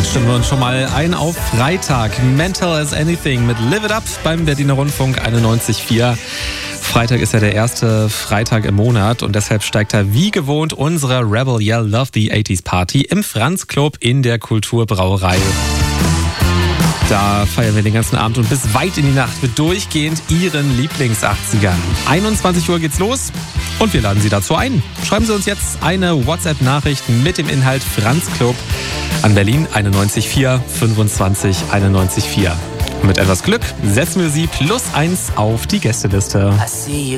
Stimmen wir uns schon mal ein auf Freitag. Mental as Anything mit Live It Up beim Berliner Rundfunk 91.4. Freitag ist ja der erste Freitag im Monat und deshalb steigt da wie gewohnt unsere Rebel Yell Love the 80s Party im Franz Club in der Kulturbrauerei. Da feiern wir den ganzen Abend und bis weit in die Nacht mit durchgehend Ihren Lieblings-80ern. 21 Uhr geht's los und wir laden Sie dazu ein. Schreiben Sie uns jetzt eine WhatsApp-Nachricht mit dem Inhalt Franz Club an Berlin 91.4 25 91.4. Und mit etwas Glück setzen wir Sie +1 auf die Gästeliste.